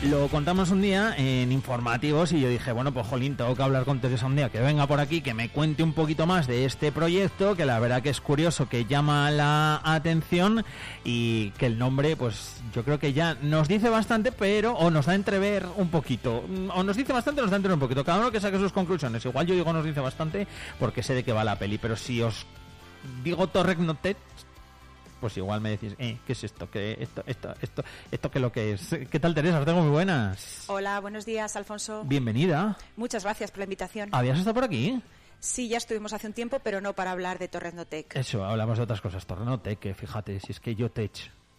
Lo contamos un día en informativos y yo dije, bueno, pues jolín, tengo que hablar con Teresa un día, que venga por aquí, que me cuente un poquito más de este proyecto, que la verdad que es curioso, que llama la atención y que el nombre, pues yo creo que ya nos dice bastante, pero o nos da a entrever un poquito, o nos dice bastante o nos da a entrever un poquito, cada uno que saque sus conclusiones. Igual yo digo nos dice bastante porque sé de qué va la peli, pero si os digo Torrent No Tech, pues igual me decís, ¿qué es esto? ¿Qué qué lo que es? ¿Qué tal, Teresa? Os tengo muy buenas. Hola, buenos días, Alfonso. Bienvenida. Muchas gracias por la invitación. ¿Habías estado por aquí? Sí, ya estuvimos hace un tiempo, pero no para hablar de Torrent No Tech. Eso, hablamos de otras cosas. Torrent No Tech, que fíjate, si es que yo tech.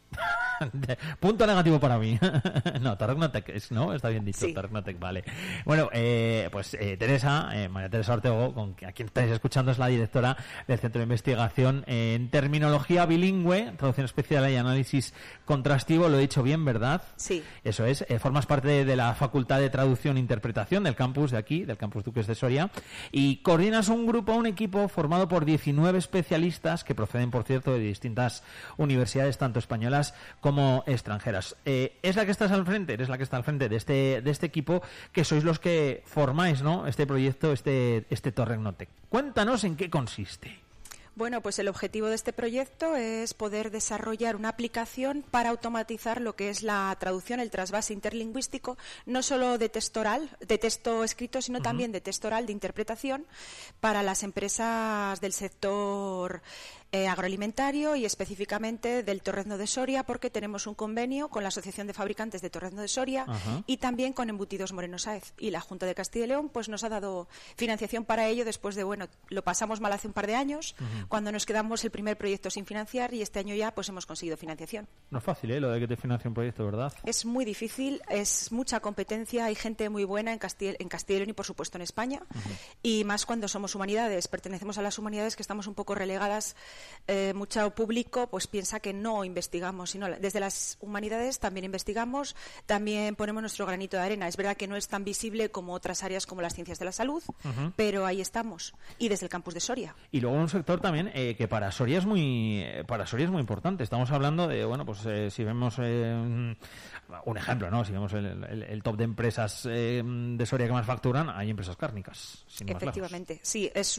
Punto negativo para mí. No, Torrent No Tech, ¿no? Está bien dicho, sí. Torrent No Tech, vale. Bueno, Teresa, María Teresa Ortego, a quien estáis escuchando, es la directora del Centro de Investigación en Terminología Bilingüe, Traducción Especial y Análisis Contrastivo. Lo he dicho bien, ¿verdad? Sí. Eso es. Formas parte de la Facultad de Traducción e Interpretación del campus de aquí, del campus Duques de Soria, y coordinas un equipo formado por 19 especialistas que proceden, por cierto, de distintas universidades, tanto españolas como extranjeras. Es la que estás al frente, eres la que está al frente de este equipo, que sois los que formáis, ¿no?, este proyecto, este Torrent No Tech. Cuéntanos en qué consiste. Bueno, pues el objetivo de este proyecto es poder desarrollar una aplicación para automatizar lo que es la traducción, el trasvase interlingüístico, no solo de texto oral, de texto escrito, sino también de texto oral, de interpretación, para las empresas del sector agroalimentario y específicamente del Torrendo de Soria, porque tenemos un convenio con la Asociación de Fabricantes de Torrendo de Soria y también con Embutidos Moreno Sáez. Y la Junta de Castilla y León pues nos ha dado financiación para ello después de, lo pasamos mal hace un par de años, cuando nos quedamos el primer proyecto sin financiar, y este año ya pues hemos conseguido financiación. No es fácil, lo de que te financie un proyecto, ¿verdad? Es muy difícil, es mucha competencia, hay gente muy buena en Castilla y León y por supuesto en España, y más cuando somos humanidades, pertenecemos a las humanidades, que estamos un poco relegadas. Mucho público pues piensa que no investigamos, sino desde las humanidades también investigamos, también ponemos nuestro granito de arena. Es verdad que no es tan visible como otras áreas como las ciencias de la salud, pero ahí estamos, y desde el campus de Soria. Y luego un sector también que para Soria es muy importante. Estamos hablando de, si vemos un ejemplo, ¿no? Si vemos el top de empresas de Soria que más facturan, hay empresas cárnicas. Efectivamente, sí, es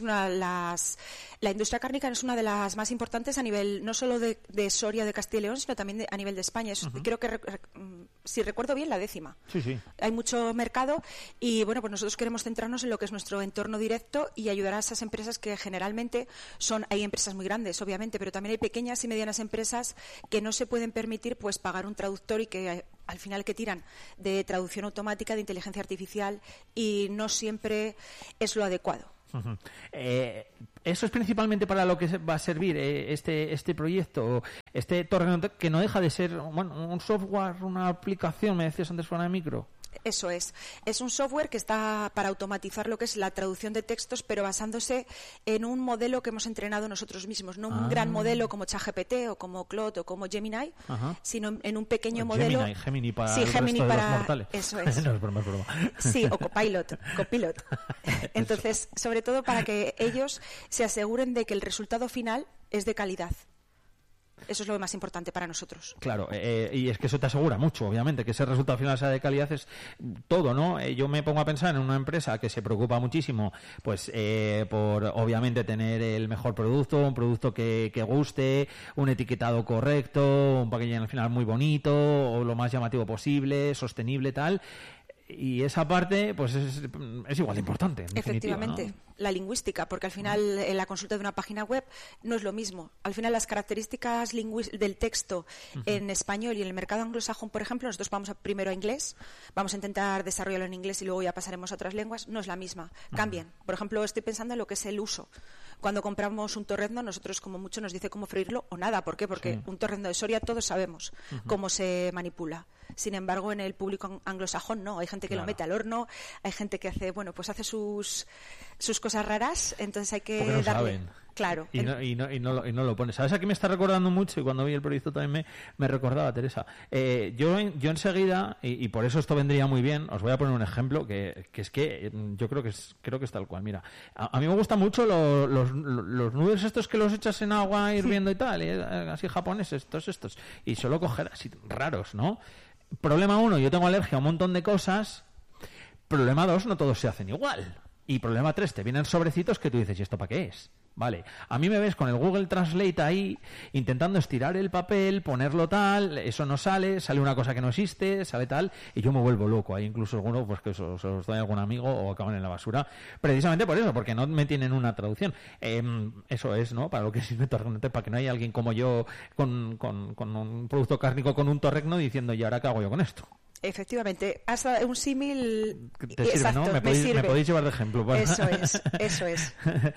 la industria cárnica es una de las más importantes a nivel no solo de Soria, de Castilla y León, sino también a nivel de España. Creo que, si recuerdo bien, la 10ª. Sí. Hay mucho mercado y pues nosotros queremos centrarnos en lo que es nuestro entorno directo y ayudar a esas empresas que generalmente hay empresas muy grandes, obviamente, pero también hay pequeñas y medianas empresas que no se pueden permitir pues pagar un traductor y que al final que tiran de traducción automática, de inteligencia artificial, y no siempre es lo adecuado. Eso es principalmente para lo que va a servir este proyecto, este Torrent No Tech, que no deja de ser un software, una aplicación, me decías antes fuera de micro. Eso es un software que está para automatizar lo que es la traducción de textos, pero basándose en un modelo que hemos entrenado nosotros mismos, no un gran modelo como ChatGPT o como Claude o como Gemini, sino en un pequeño modelo. Gemini para Gemini para los mortales. Eso es. No, es broma. Sí, o Copilot. Entonces, sobre todo para que ellos se aseguren de que el resultado final es de calidad. Eso es lo más importante para nosotros. Claro, y es que eso te asegura mucho, obviamente, que ese resultado final sea de calidad es todo, ¿no? Yo me pongo a pensar en una empresa que se preocupa muchísimo, pues, por obviamente tener el mejor producto, un producto que guste, un etiquetado correcto, un packaging al final muy bonito, o lo más llamativo posible, sostenible, tal. Y esa parte pues es igual de importante, en efectivamente, definitiva, ¿no? La lingüística, porque al final en la consulta de una página web no es lo mismo. Al final las características del texto en español y en el mercado anglosajón, por ejemplo, nosotros vamos primero a inglés, vamos a intentar desarrollarlo en inglés y luego ya pasaremos a otras lenguas, no es la misma, cambian. Por ejemplo, estoy pensando en lo que es el uso. Cuando compramos un torrendo, nosotros como mucho nos dice cómo freírlo o nada. ¿Por qué? Porque un torrendo de Soria todos sabemos cómo se manipula. Sin embargo, en el público anglosajón no. Hay gente que lo mete al horno, hay gente que hace, hace sus cosas raras, entonces hay que darle... Saben. Claro. Y no lo pones. ¿Sabes? Aquí me está recordando mucho, y cuando vi el proyecto también me recordaba, Teresa. Yo enseguida, y por eso esto vendría muy bien, os voy a poner un ejemplo que es que yo creo que es tal cual. Mira, a mí me gustan mucho los noodles estos que los echas en agua hirviendo y tal, así japoneses, estos, y solo coger así raros, ¿no? Problema 1, yo tengo alergia a un montón de cosas. Problema 2, no todos se hacen igual. Y problema 3, te vienen sobrecitos que tú dices, ¿y esto para qué es? Vale, a mí me ves con el Google Translate ahí intentando estirar el papel, ponerlo tal, eso no sale, sale una cosa que no existe, sale tal, y yo me vuelvo loco. Hay incluso algunos pues que se los doy a algún amigo o acaban en la basura, precisamente por eso, porque no me tienen una traducción. Eso es, ¿no? Para lo que sirve Torregno, para que no haya alguien como yo con un producto cárnico con un Torregno diciendo, ¿y ahora qué hago yo con esto? Efectivamente, hasta un símil. Te sirve, exacto, ¿no? Me podéis llevar de ejemplo. Eso es.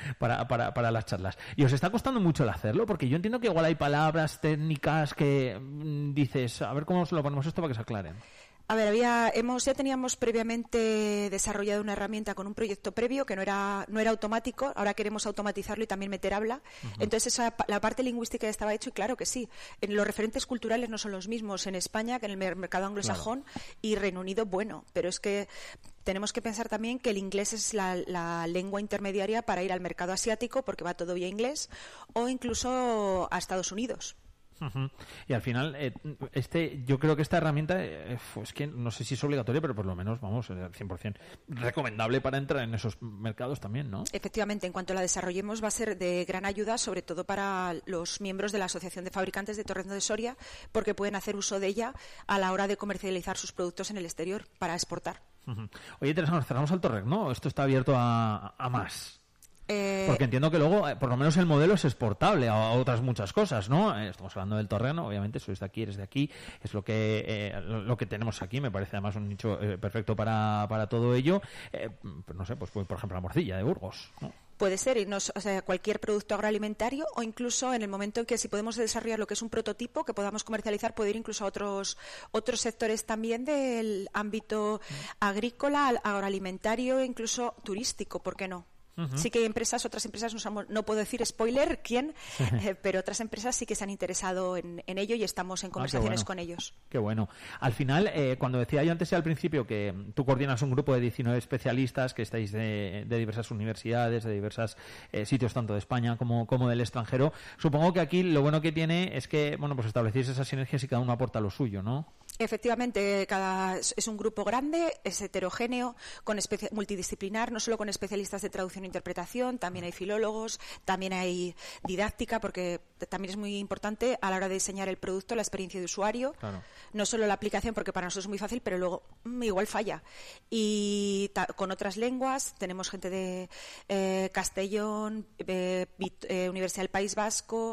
para las charlas. ¿Y os está costando mucho el hacerlo? Porque yo entiendo que igual hay palabras técnicas que dices, a ver cómo se lo ponemos esto para que se aclaren. A ver, ya teníamos previamente desarrollado una herramienta con un proyecto previo que no era automático, ahora queremos automatizarlo y también meter habla. Uh-huh. Entonces la parte lingüística ya estaba hecho y claro que sí. Los referentes culturales no son los mismos en España que en el mercado anglosajón, claro. Y Reino Unido, bueno, pero es que tenemos que pensar también que el inglés es la lengua intermediaria para ir al mercado asiático porque va todo vía inglés o incluso a Estados Unidos. Uh-huh. Y al final, yo creo que esta herramienta, es que no sé si es obligatoria, pero por lo menos, vamos, 100% recomendable para entrar en esos mercados también, ¿no? Efectivamente, en cuanto la desarrollemos va a ser de gran ayuda, sobre todo para los miembros de la Asociación de Fabricantes de Torregno de Soria, porque pueden hacer uso de ella a la hora de comercializar sus productos en el exterior para exportar. Uh-huh. Oye, Teresa, nos cerramos al Torregno, ¿esto está abierto a más? Porque entiendo que luego, por lo menos el modelo es exportable a otras muchas cosas, ¿no? Estamos hablando del Torregno, obviamente, sois de aquí, eres de aquí, es lo que tenemos aquí, me parece además un nicho perfecto para todo ello. Pues no sé, pues por ejemplo la morcilla de Burgos, ¿no? Puede ser, cualquier producto agroalimentario o incluso en el momento en que si podemos desarrollar lo que es un prototipo que podamos comercializar, puede ir incluso a otros sectores también del ámbito agrícola, agroalimentario e incluso turístico, ¿por qué no? Uh-huh. Sí que hay otras empresas, no puedo decir spoiler quién, pero otras empresas sí que se han interesado en ello y estamos en conversaciones con ellos. Qué bueno. Al final, cuando decía yo antes al principio que tú coordinas un grupo de 19 especialistas que estáis de diversas universidades, de diversos sitios tanto de España como del extranjero, supongo que aquí lo bueno que tiene es que, bueno, pues establecéis esas sinergias y cada uno aporta lo suyo, ¿no? Efectivamente, es un grupo grande, es heterogéneo, multidisciplinar, no solo con especialistas de traducción e interpretación, también hay filólogos, también hay didáctica, porque también es muy importante a la hora de diseñar el producto, la experiencia de usuario, claro. No solo la aplicación, porque para nosotros es muy fácil, pero luego igual falla. Y con otras lenguas, tenemos gente de Castellón, Universidad del País Vasco,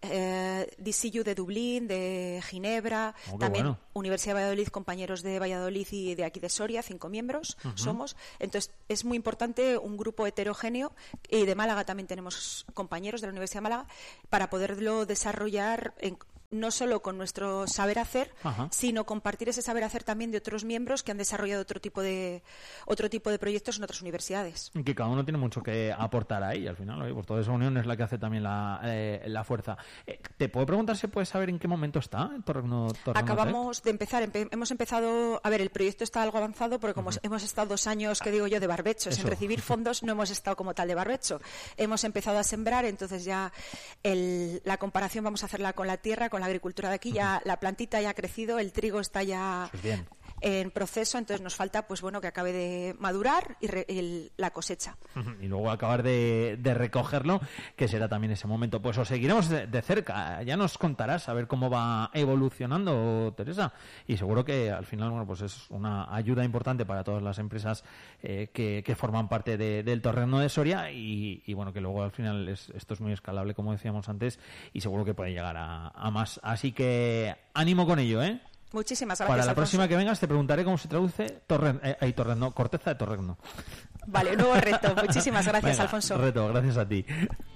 DCU de Dublín, de Ginebra, también bueno. Universidad de Valladolid, compañeros de Valladolid y de aquí de Soria, 5 miembros somos. Entonces, es muy importante un grupo heterogéneo, y de Málaga también tenemos compañeros de la Universidad de Málaga, para poderlo desarrollar no solo con nuestro saber hacer, sino compartir ese saber hacer también de otros miembros que han desarrollado otro tipo de proyectos en otras universidades. Y que cada uno tiene mucho que aportar ahí, al final, pues toda esa unión es la que hace también la fuerza. ¿Te puedo preguntar si puedes saber en qué momento está el Torregno? Acabamos de empezar, hemos empezado, a ver, el proyecto está algo avanzado porque como hemos estado 2 años, que digo yo, de barbecho, sin recibir fondos, no hemos estado como tal de barbecho. Hemos empezado a sembrar, entonces ya la comparación vamos a hacerla con la tierra, con la agricultura de aquí, ya la plantita ya ha crecido, el trigo está ya en proceso, entonces nos falta pues bueno que acabe de madurar y la cosecha. Y luego acabar de recogerlo, que será también ese momento. Pues os seguiremos de cerca, ya nos contarás a ver cómo va evolucionando, Teresa, y seguro que al final bueno pues es una ayuda importante para todas las empresas que forman parte del Torregno de Soria y bueno que luego al final esto es muy escalable, como decíamos antes, y seguro que puede llegar a más. Así que ánimo con ello, ¿eh? Muchísimas gracias. Para la próxima que vengas te preguntaré cómo se traduce corteza de Torregno. Vale, nuevo reto. Muchísimas gracias, Venga, Alfonso. Reto, gracias a ti.